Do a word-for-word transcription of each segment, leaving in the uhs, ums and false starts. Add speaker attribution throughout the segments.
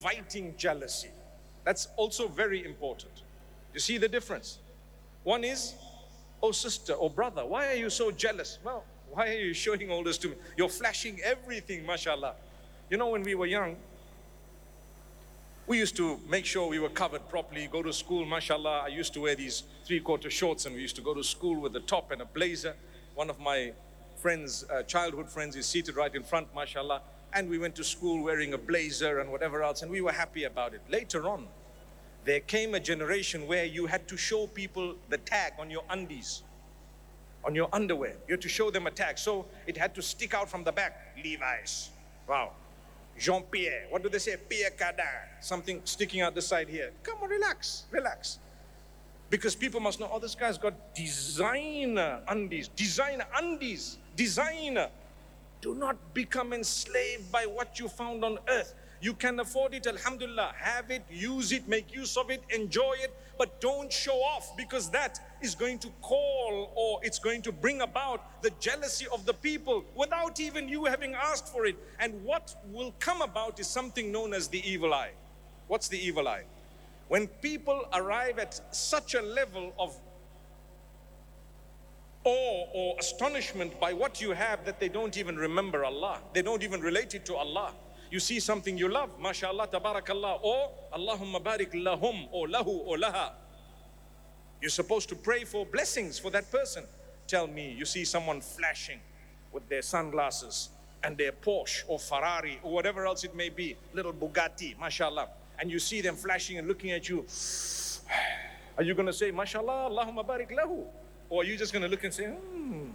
Speaker 1: inviting jealousy. That's also very important. You see the difference? One is, oh sister or brother, why are you so jealous? Well, why are you showing all this to me? You're flashing everything, mashallah. You know, when we were young, we used to make sure we were covered properly, go to school, mashallah. I used to wear these three-quarter shorts and we used to go to school with a top and a blazer. One of my friends, uh, childhood friends, is seated right in front, mashallah. And we went to school wearing a blazer and whatever else, and we were happy about it. Later on, there came a generation where you had to show people the tag on your undies, on your underwear. You had to show them a tag. So it had to stick out from the back. Levi's. Wow. Jean-Pierre. What do they say? Pierre Cardin. Something sticking out the side here. Come on, relax, relax. Because people must know, oh, this guy's got designer undies. Designer undies. Designer. Do not become enslaved by what you found on earth. You can afford it, alhamdulillah. Have it, use it, make use of it, enjoy it. But don't show off, because that is going to call, or it's going to bring about the jealousy of the people without even you having asked for it. And what will come about is something known as the evil eye. What's the evil eye? When people arrive at such a level of awe or astonishment by what you have that they don't even remember Allah. They don't even relate it to Allah. You see something you love, mashallah, tabarakallah, or Allahumma barik lahum, or lahu, or laha. You're supposed to pray for blessings for that person. Tell me, you see someone flashing with their sunglasses and their Porsche or Ferrari or whatever else it may be, little Bugatti, mashallah, and you see them flashing and looking at you. Are you going to say, mashallah, Allahumma barik lahu? Or are you just going to look and say, hmm.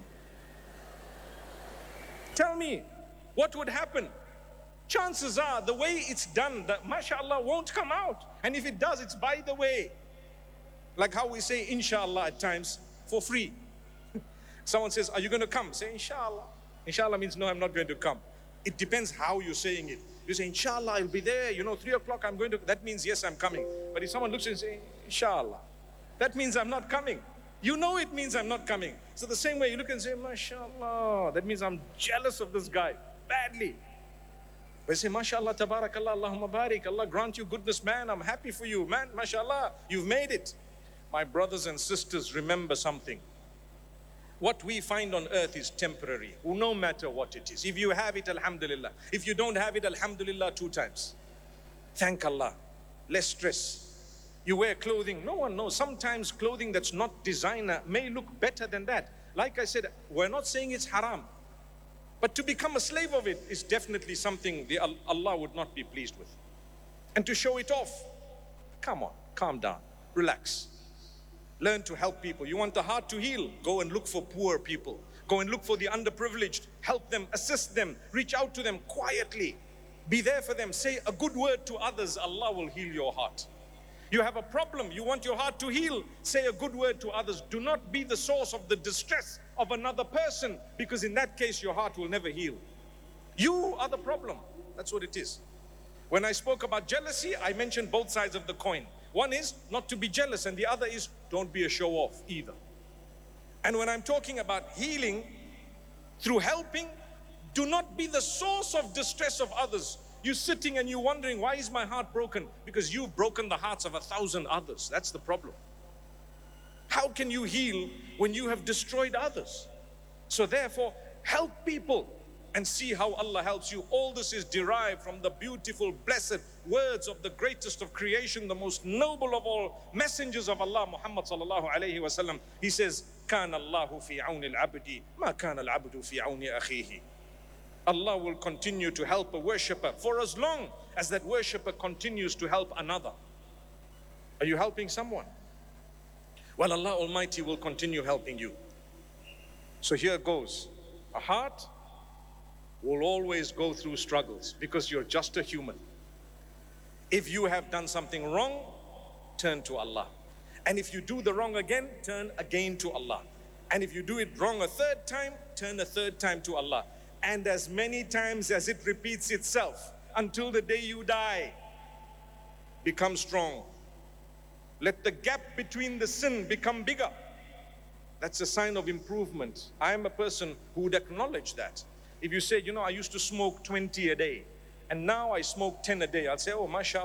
Speaker 1: Tell me, what would happen? Chances are, the way it's done, that mashallah won't come out. And if it does, it's by the way. Like how we say inshallah at times, for free. Someone says, are you going to come? Say inshallah. Inshallah means no, I'm not going to come. It depends how you're saying it. You say inshallah, I'll be there, you know, three o'clock I'm going to, that means yes, I'm coming. But if someone looks and says inshallah, that means I'm not coming. You know it means I'm not coming. So the same way you look and say, mashallah, that means I'm jealous of this guy, badly. But you say, mashallah, tabarakallah, Allahumma barik, Allah grant you goodness, man, I'm happy for you, man, mashallah, you've made it. My brothers and sisters, remember something. What we find on earth is temporary, no matter what it is. If you have it, alhamdulillah. If you don't have it, alhamdulillah, two times. Thank Allah. Less stress. You wear clothing, no one knows. Sometimes clothing that's not designer may look better than that. Like I said, we're not saying it's haram. But to become a slave of it is definitely something the Allah would not be pleased with. And to show it off, come on, calm down, relax. Learn to help people. You want the heart to heal? Go and look for poor people. Go and look for the underprivileged. Help them, assist them, reach out to them quietly. Be there for them. Say a good word to others. Allah will heal your heart. You have a problem, you want your heart to heal, say a good word to others. Do not be the source of the distress of another person, because in that case your heart will never heal. You are the problem. That's what it is. When I spoke about jealousy, I mentioned both sides of the coin. One is not to be jealous, and the other is don't be a show-off either. And when I'm talking about healing through helping, do not be the source of distress of others. You're sitting and you're wondering, why is my heart broken? Because you've broken the hearts of a thousand others. That's the problem. How can you heal when you have destroyed others? So therefore, help people and see how Allah helps you. All this is derived from the beautiful, blessed words of the greatest of creation, the most noble of all messengers of Allah, Muhammad sallallahu alayhi wa sallam. He says, كَانَ اللَّهُ فِي عَوْنِ الْعَبْدِ مَا كَانَ الْعَبْدُ فِي عَوْنِ أَخِيهِ. Allah will continue to help a worshipper for as long as that worshipper continues to help another. Are you helping someone? Well, Allah Almighty will continue helping you. So here goes. A heart will always go through struggles because you're just a human. If you have done something wrong, turn to Allah. And if you do the wrong again, turn again to Allah. And if you do it wrong a third time, turn a third time to Allah. And as many times as it repeats itself until the day you die, become strong. Let the gap between the sin become bigger. That's a sign of improvement. I am a person who would acknowledge that. If you say, you know, I used to smoke twenty a day, and now I smoke ten a day, I'll say, oh, mashallah.